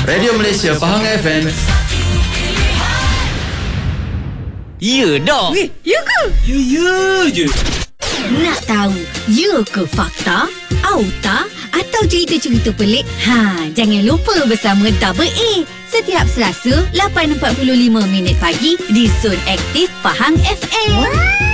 Radio Malaysia Pahang FM. Ya dah. Ya ke? Ya je. Nak tahu, ya ke fakta? Auta atau cerita-cerita pelik? Jangan lupa bersama Double A. Setiap Selasa, 8.45 pagi di Zon Aktif Pahang FM.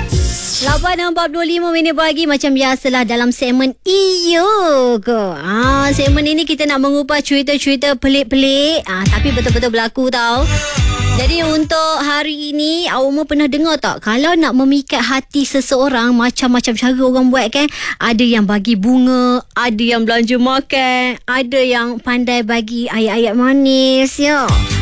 8.45 pagi macam biasalah dalam segmen Iya ke? Segmen ini kita nak mengupas cerita-cerita pelik-pelik. Tapi betul-betul berlaku tau. Jadi untuk hari ini, awak pernah dengar tak? Kalau nak memikat hati seseorang, macam-macam cara orang buat kan? Ada yang bagi bunga, ada yang belanja makan, ada yang pandai bagi ayat-ayat manis ya.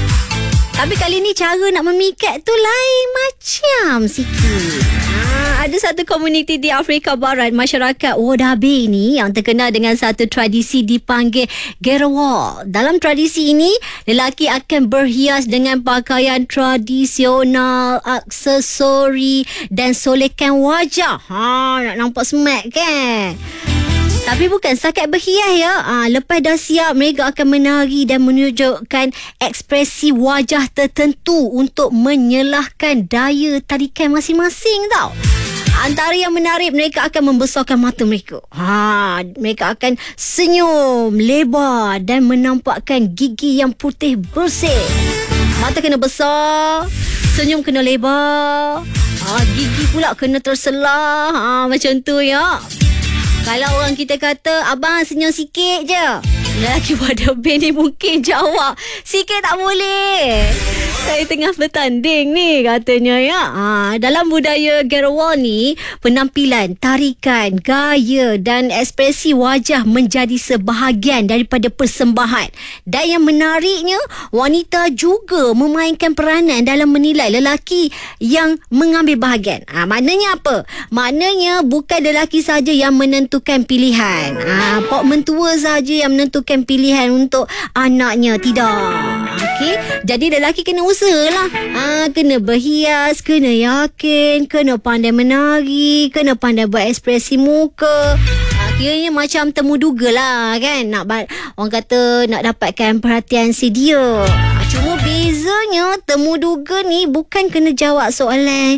Tapi kali ni cara nak memikat tu lain macam sikit. Ada satu komuniti di Afrika Barat, masyarakat Wadabe ni yang terkenal dengan satu tradisi dipanggil Gerewol. Dalam tradisi ini, lelaki akan berhias dengan pakaian tradisional, aksesori dan solekan wajah. Nak nampak smart kan? Tapi bukan setakat berhias ya. Lepas dah siap, mereka akan menari dan menunjukkan ekspresi wajah tertentu untuk menyelahkan daya tarikan masing-masing tau. Antara yang menarik, mereka akan membesarkan mata mereka. Mereka akan senyum lebar dan menampakkan gigi yang putih bersih. Mata kena besar, senyum kena lebar, gigi pula kena terselah. Macam tu ya. Kalau orang kita kata, abang senyum sikit je, lelaki Wadabe ni mungkin jawab, sikit tak boleh, saya tengah bertanding ni katanya ya. Dalam budaya Gerewol ni, penampilan, tarikan, gaya dan ekspresi wajah menjadi sebahagian daripada persembahan. Dan yang menariknya, wanita juga memainkan peranan dalam menilai lelaki yang mengambil bahagian. Maknanya apa? Maknanya bukan lelaki saja yang menentukan pilihan. Pok mentua saja yang menentukan pilihan untuk anaknya. Tidak. Okey, jadi lelaki kena usahalah. Kena berhias, kena yakin, kena pandai menari, kena pandai buat ekspresi muka. Kiranya macam temu duga lah kan. Orang kata nak dapatkan perhatian si dia. Cuma bezanya temu duga ni bukan kena jawab soalan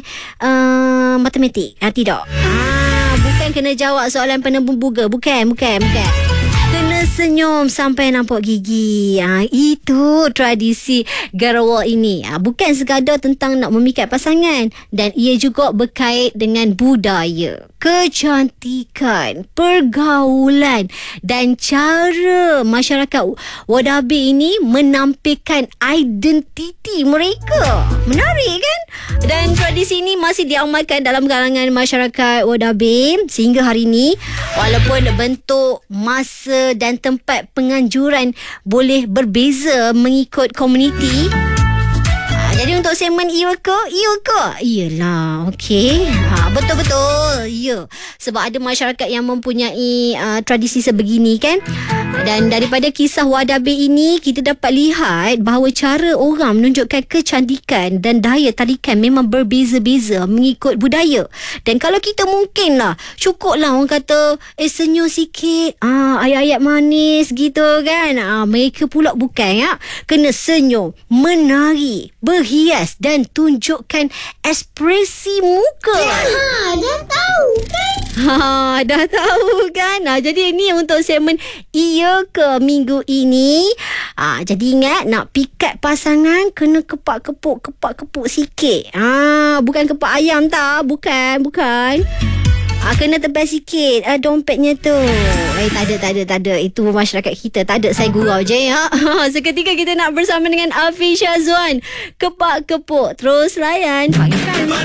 matematik. Tidak. Bukan kena jawab soalan penembung buga. Bukan. Kena senyum sampai nampak gigi. Itu tradisi Gerewol ini. Bukan sekadar tentang nak memikat pasangan. Dan ia juga berkait dengan budaya, kecantikan, pergaulan dan cara masyarakat Wadabe ini menampilkan identiti mereka. Menarik kan? Dan tradisi ini masih diamalkan dalam kalangan masyarakat Wadabe sehingga hari ini. Walaupun bentuk, masa dan tempat penganjuran boleh berbeza mengikut komuniti. Jadi untuk segmen iya ke? Iyalah, okey. Betul-betul. Ya. Sebab ada masyarakat yang mempunyai tradisi sebegini kan. Dan daripada kisah Wadabe ini, kita dapat lihat bahawa cara orang menunjukkan kecantikan dan daya tarikan memang berbeza-beza mengikut budaya. Dan kalau kita mungkinlah, cukuplah orang kata, senyum sikit, ayat-ayat manis gitu kan. Mereka pula bukan ya. Kena senyum, menari, berhias dan tunjukkan ekspresi muka. Dah tahu kan? Dah tahu kan? Jadi ini untuk segmen Iya ke minggu ini. Jadi ingat, nak pikat pasangan kena kepak-kepuk sikit. Bukan kepak ayam tak? Bukan. Kena tebal sikit dompetnya tu. Tak ada. Itu masyarakat kita. Tak ada, saya gurau je ya. Seketika kita nak bersama dengan Afisha Zuan. Kepak-kepuk. Terus layan Pagi Time.